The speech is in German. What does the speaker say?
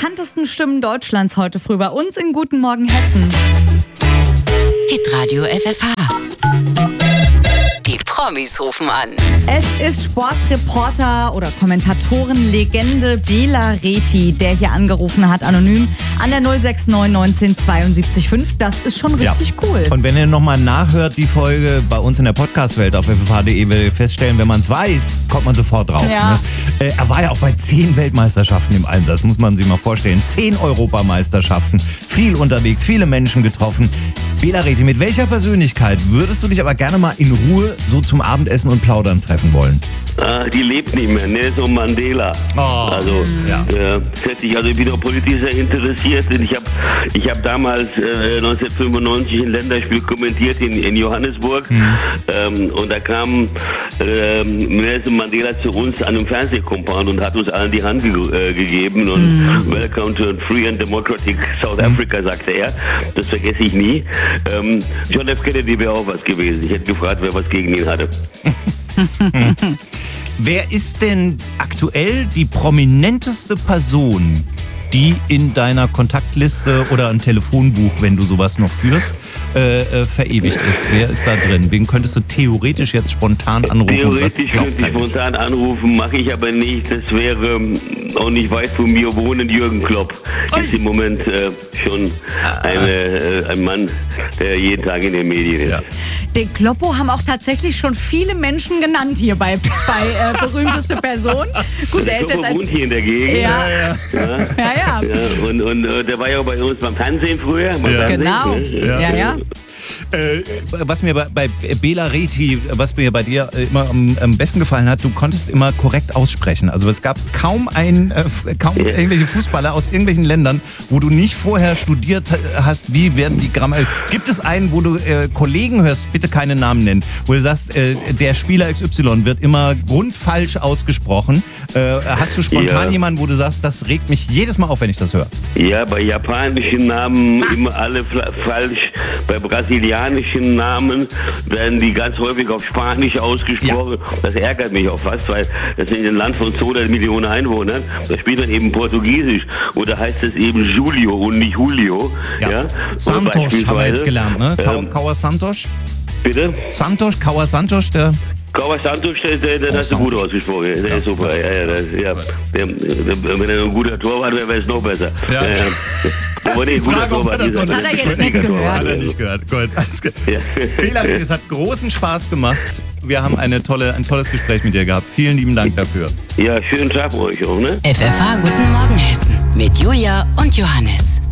bekanntesten Stimmen Deutschlands heute früh bei uns in Guten Morgen Hessen. Hitradio FFH. Die Promis rufen an. Es ist Sportreporter oder Kommentatorenlegende Bela Reti, der hier angerufen hat, anonym, an der 069 19 72 5. Das ist schon richtig cool. Und wenn ihr nochmal nachhört, die Folge bei uns in der Podcast-Welt auf ffh.de, werdet ihr feststellen, wenn man es weiß, kommt man sofort drauf. Ja. Ne? Er war ja auch bei 10 Weltmeisterschaften im Einsatz, muss man sich mal vorstellen. 10 Europameisterschaften, viel unterwegs, viele Menschen getroffen. Bela Reti, mit welcher Persönlichkeit würdest du dich aber gerne mal in Ruhe so zum Abendessen und Plaudern treffen wollen? Die lebt nicht mehr, Nelson Mandela. Ich bin auch politisch sehr interessiert. Ich hab damals 1995 ein Länderspiel kommentiert in Johannesburg. Und da kam Nelson Mandela zu uns an einem Fernsehcompound und hat uns allen die Hand gegeben. Und Welcome to a free and democratic South Africa, sagte er. Das vergesse ich nie. John F. Kennedy wäre auch was gewesen. Ich hätte gefragt, wer was gegen ihn hatte. Wer ist denn aktuell die prominenteste Person, die in deiner Kontaktliste oder im Telefonbuch, wenn du sowas noch führst, verewigt ist? Wer ist da drin? Wen könntest du theoretisch jetzt spontan anrufen? Theoretisch könnte ich spontan anrufen, mache ich aber nicht. Das wäre auch nicht weit von mir wohnend Jürgen Klopp. Ist im Moment schon ein Mann, der jeden Tag in den Medien ist. Ja. Den Kloppo haben auch tatsächlich schon viele Menschen genannt hier bei berühmteste Person. Gut, der ist jetzt wohnt hier in der Gegend. Ja. Und der war ja auch bei uns beim Fernsehen früher. Genau. Ja. Was mir bei Bela Reti, was mir bei dir immer am besten gefallen hat, du konntest immer korrekt aussprechen. Also es gab kaum irgendwelche Fußballer aus irgendwelchen Ländern, wo du nicht vorher studiert hast, wie werden die Grammatik. Gibt es einen, wo du Kollegen hörst, bitte keine Namen nennen, wo du sagst, der Spieler XY wird immer grundfalsch ausgesprochen. Hast du spontan jemanden, wo du sagst, das regt mich jedes Mal auf, wenn ich das höre? Ja, bei japanischen Namen immer alle falsch. Bei brasilianischen Namen werden die ganz häufig auf Spanisch ausgesprochen. Ja. Das ärgert mich auch fast, weil das ist ein Land von 200 Millionen Einwohnern. Da spielt man eben Portugiesisch. Oder heißt es eben Julio und nicht Julio. Ja. Santos haben wir jetzt gelernt, ne? Cauã Santos? Bitte? Cauã Santos, der... Cauã Santos, den hast du gut ausgesprochen. Der ist super. Wenn er ein guter Torwart wäre, wäre es noch besser. Ja. Das hat er jetzt nicht gehört. Hat er nicht gehört. Gut. Bela Reti, es hat großen Spaß gemacht. Wir haben ein tolles Gespräch mit dir gehabt. Vielen lieben Dank dafür. Ja, schönen Tag für euch auch, ne? FFH Guten Morgen Hessen mit Julia und Johannes.